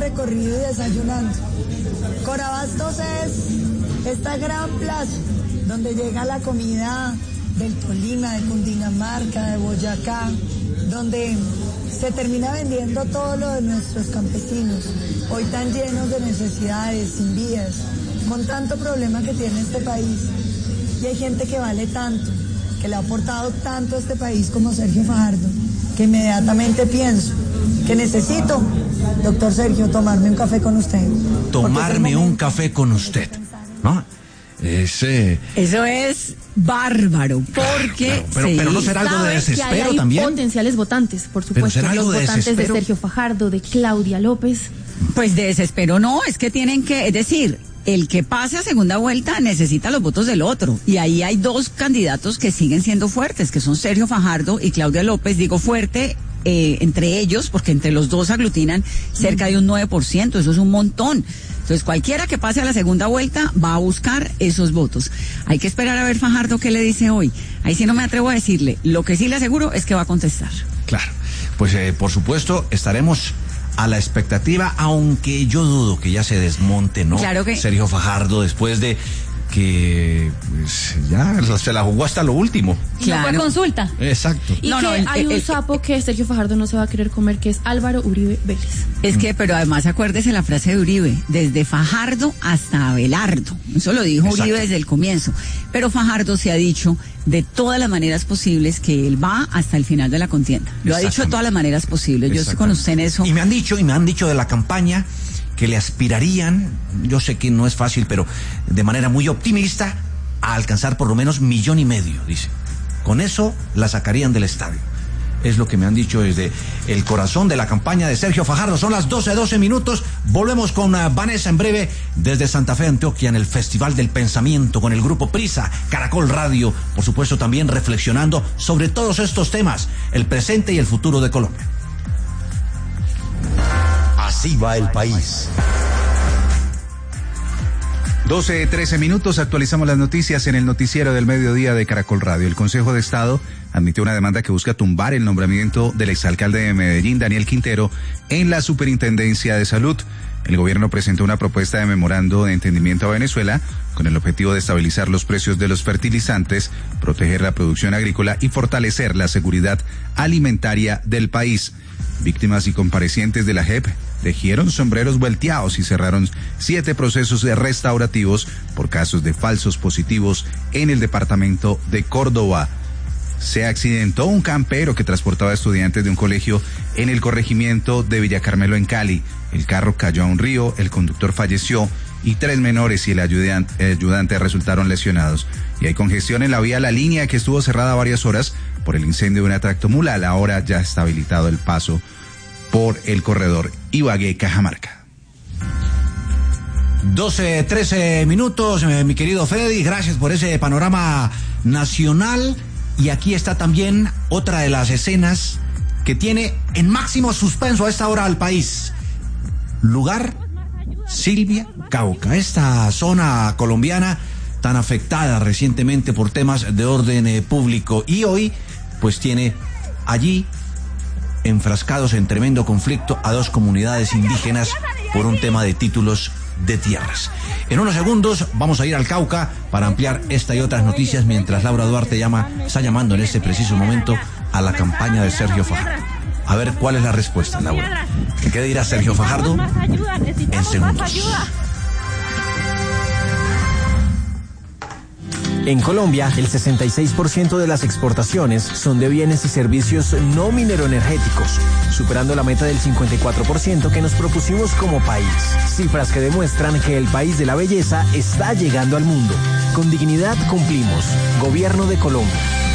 recorrido y desayunando. Corabastos es esta gran plaza donde llega la comida del Tolima, de Cundinamarca, de Boyacá, donde se termina vendiendo todo lo de nuestros campesinos, hoy tan llenos de necesidades, sin vías, con tanto problema que tiene este país. Y hay gente que vale tanto, que le ha aportado tanto a este país como Sergio Fajardo, que inmediatamente pienso que necesito, doctor Sergio, tomarme un café con usted. Tomarme un café con usted, ¿no? Eso es bárbaro, porque claro, pero no será algo de desespero hay también. Potenciales votantes, por supuesto, los votantes desespero. de Sergio Fajardo, de Claudia López. Pues de desespero no, es que tienen que, es decir, el que pase a segunda vuelta necesita los votos del otro, y ahí hay dos candidatos que siguen siendo fuertes, que son Sergio Fajardo y Claudia López. Digo fuerte entre ellos, porque entre los dos aglutinan cerca de un 9%, eso es un montón. Entonces cualquiera que pase a la segunda vuelta va a buscar esos votos. Hay que esperar a ver Fajardo qué le dice hoy. Ahí sí no me atrevo a decirle. Lo que sí le aseguro es que va a contestar. Claro, pues por supuesto estaremos a la expectativa, aunque yo dudo que ya se desmonte, ¿no? Claro que Sergio Fajardo, después de que pues, ya se la jugó hasta lo último. Claro. No fue consulta. Exacto. Y hay un sapo que Sergio Fajardo no se va a querer comer, que es Álvaro Uribe Vélez. Es que, pero además acuérdese la frase de Uribe, desde Fajardo hasta Abelardo. Eso lo dijo Exacto. Uribe desde el comienzo. Pero Fajardo se ha dicho de todas las maneras posibles que él va hasta el final de la contienda. Lo ha dicho de todas las maneras posibles. Yo estoy con usted en eso. Y me han dicho de la campaña que le aspirarían, yo sé que no es fácil, pero de manera muy optimista, a alcanzar por lo menos 1,5 millones, dice. Con eso la sacarían del estadio. Es lo que me han dicho desde el corazón de la campaña de Sergio Fajardo. Son las 12 minutos. Volvemos con Vanessa en breve desde Santa Fe, Antioquia, en el Festival del Pensamiento con el grupo Prisa, Caracol Radio. Por supuesto, también reflexionando sobre todos estos temas, el presente y el futuro de Colombia. Así va el país. 12:13 minutos, actualizamos las noticias en el noticiero del mediodía de Caracol Radio. El Consejo de Estado admitió una demanda que busca tumbar el nombramiento del exalcalde de Medellín, Daniel Quintero, en la Superintendencia de Salud. El gobierno presentó una propuesta de memorando de entendimiento a Venezuela con el objetivo de estabilizar los precios de los fertilizantes, proteger la producción agrícola y fortalecer la seguridad alimentaria del país. Víctimas y comparecientes de la JEP tejieron sombreros volteados y cerraron 7 procesos restaurativos por casos de falsos positivos en el departamento de Córdoba. Se accidentó un campero que transportaba estudiantes de un colegio en el corregimiento de Villa Carmelo en Cali. El carro cayó a un río, el conductor falleció y 3 menores y el ayudante resultaron lesionados. Y hay congestión en la vía La Línea, que estuvo cerrada varias horas por el incendio de una tractomula. Ahora ya está habilitado el paso por el corredor Ibagué-Cajamarca. 12:13 minutos, mi querido Freddy, gracias por ese panorama nacional. Y aquí está también otra de las escenas que tiene en máximo suspenso a esta hora al país. Lugar Silvia, Cauca, esta zona colombiana tan afectada recientemente por temas de orden público, y hoy pues tiene allí enfrascados en tremendo conflicto a 2 comunidades indígenas por un tema de títulos de tierras. En unos segundos vamos a ir al Cauca para ampliar esta y otras noticias, mientras Laura Duarte está llamando en este preciso momento a la campaña de Sergio Fajardo. A ver cuál es la respuesta, Laura. ¿Qué dirá Sergio Fajardo? En segundos. En Colombia, el 66% de las exportaciones son de bienes y servicios no mineroenergéticos, superando la meta del 54% que nos propusimos como país. Cifras que demuestran que el país de la belleza está llegando al mundo. Con dignidad cumplimos. Gobierno de Colombia.